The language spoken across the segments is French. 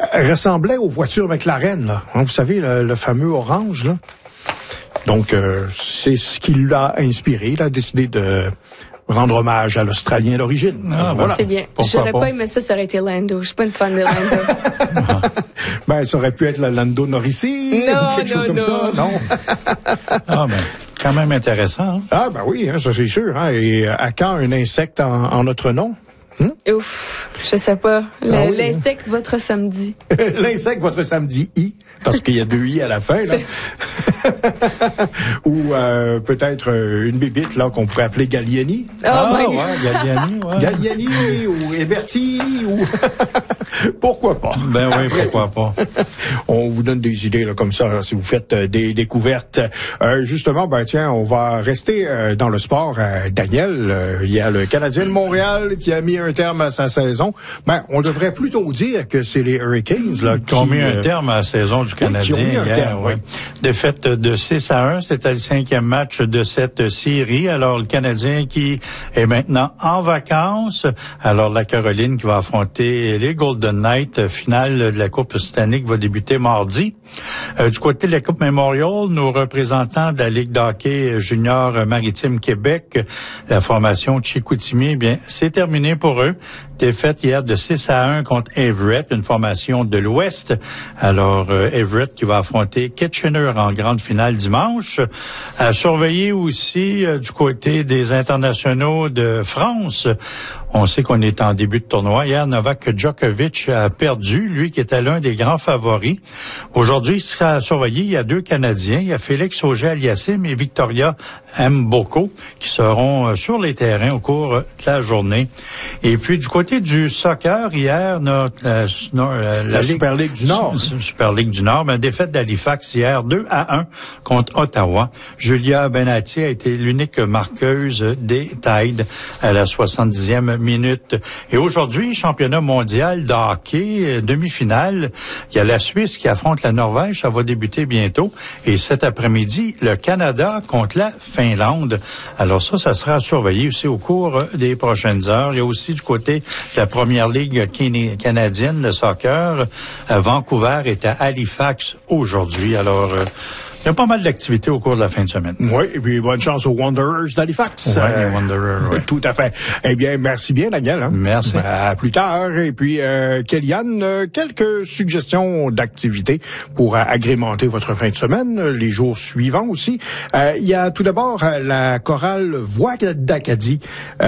ressemblait aux voitures McLaren, là. Hein, vous savez, le fameux orange, là. Donc, c'est ce qui l'a inspiré. Il a décidé de rendre hommage à l'Australien d'origine. Ah, voilà. C'est bien. J'aurais pas aimé ça aurait été Lando. Je suis pas une fan de Lando. Ben, ça aurait pu être le Lando Norrissi ou quelque chose comme ça. Non. Ah, ben, quand même intéressant. Hein? Ah, ben oui, hein, ça c'est sûr. Hein. Et à quand un insecte en notre nom? Ouf, je sais pas. L'insecte, votre samedi. L'insecte, votre samedi I, parce qu'il y a 2 I à la fin, là. Ou peut-être une bébite, là, qu'on pourrait appeler Gallieni. Ouais, Gallieni, ouais. Gallieni ou Héberti, ou... Pourquoi pas? Ben oui, pourquoi pas. On vous donne des idées, là, comme ça, là, si vous faites des découvertes. Justement, ben tiens, on va rester dans le sport. Daniel, il y a le Canadien de Montréal qui a mis un terme à sa saison. Ben, on devrait plutôt dire que c'est les Hurricanes, là, qui ont mis un terme à la saison du Canadien hier. Oui. Défaite de 6-1, c'était le 5e match de cette série. Alors, le Canadien qui est maintenant en vacances. Alors, la Caroline qui va affronter les Golden Knights. Finale de la Coupe Stanley qui va débuter mardi. Du côté de la Coupe Memorial, nos représentants de la Ligue de hockey junior maritime Québec, la formation Chicoutimi, bien, c'est terminé pour eux. Défaite hier de 6-1 contre Everett, une formation de l'Ouest. Alors, Everett qui va affronter Kitchener en grande finale dimanche. À surveiller aussi du côté des internationaux de France. On sait qu'on est en début de tournoi. Hier, Novak Djokovic a perdu, lui qui était l'un des grands favoris. Aujourd'hui, il sera surveillé. Il y a 2 Canadiens. Il y a Félix Auger-Aliassime et Victoria Mboko qui seront sur les terrains au cours de la journée. Et puis, du côté du soccer, hier, la Super Ligue du Nord. Super Ligue du Nord, mais défaite d'Halifax hier, 2-1 contre Ottawa. Julia Benatti a été l'unique marqueuse des Tides à la 70e minute. Et aujourd'hui, championnat mondial de hockey, demi-finale. Il y a la Suisse qui affronte la Norvège, ça va débuter bientôt. Et cet après-midi, le Canada contre la Finlande. Alors ça sera à surveiller aussi au cours des prochaines heures. Il y a aussi du côté de la Première Ligue canadienne de soccer, Vancouver est à Halifax aujourd'hui. Alors, il y a pas mal d'activités au cours de la fin de semaine. Oui, et puis bonne chance aux Wanderers d'Halifax. Oui, les Wanderers, oui. Tout à fait. Eh bien, merci bien, Daniel. Hein? Merci. À plus tard. Et puis, Kellyanne, quelques suggestions d'activités pour agrémenter votre fin de semaine, les jours suivants aussi. Il y a tout d'abord la chorale Voix d'Acadie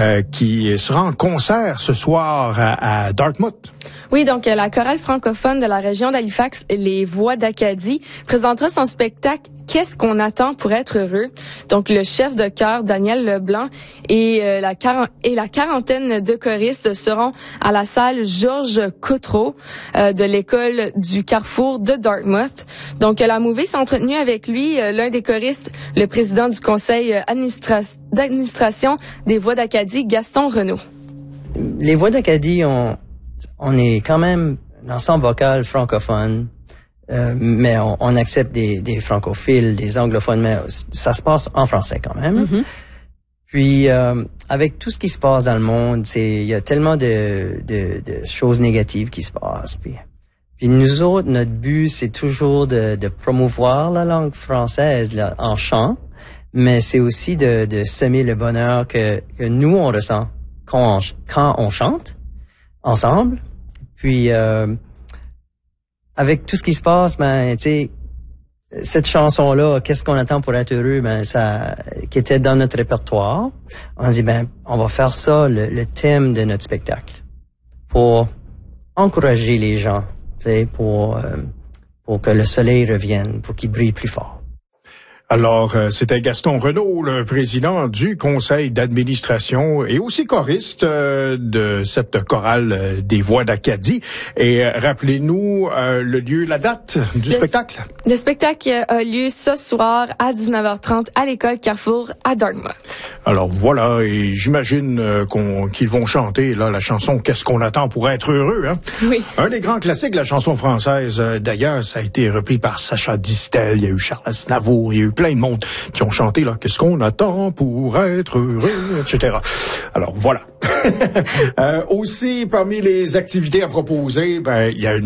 qui sera en concert ce soir à Dartmouth. Oui, donc la chorale francophone de la région d'Halifax, les Voix d'Acadie, présentera son spectacle Qu'est-ce qu'on attend pour être heureux? Donc, le chef de chœur, Daniel Leblanc, et la quarantaine de choristes seront à la salle Georges Coutreau de l'école du Carrefour de Dartmouth. Donc, la Mouvée s'est entretenue avec lui, l'un des choristes, le président du conseil d'administration des Voix d'Acadie, Gaston Renaud. Les Voix d'Acadie, on est quand même un ensemble vocal francophone. Mais on accepte des francophiles, des anglophones, mais ça se passe en français quand même. Mm-hmm. Puis avec tout ce qui se passe dans le monde, il y a tellement de choses négatives qui se passent. Puis nous autres, notre but, c'est toujours de promouvoir la langue française là, en chant, mais c'est aussi de semer le bonheur que nous on ressent quand on chante ensemble. Puis avec tout ce qui se passe, ben, tu sais, cette chanson-là, Qu'est-ce qu'on attend pour être heureux, ben, qui était dans notre répertoire, on dit, ben, on va faire ça, le thème de notre spectacle, pour encourager les gens, tu sais, pour que le soleil revienne, pour qu'il brille plus fort. Alors, c'était Gaston Renaud, le président du conseil d'administration et aussi choriste de cette chorale des Voix d'Acadie. Et rappelez-nous le lieu, la date du spectacle. Le spectacle a lieu ce soir à 19h30 à l'école Carrefour à Dartmouth. Alors voilà, et j'imagine qu'ils vont chanter là la chanson Qu'est-ce qu'on attend pour être heureux, hein? Oui. Un des grands classiques de la chanson française. D'ailleurs, ça a été repris par Sacha Distel, il y a eu Charles Aznavour, il y a eu plein de monde qui ont chanté là Qu'est-ce qu'on attend pour être heureux, etc. Alors voilà. Aussi, parmi les activités à proposer, ben il y a une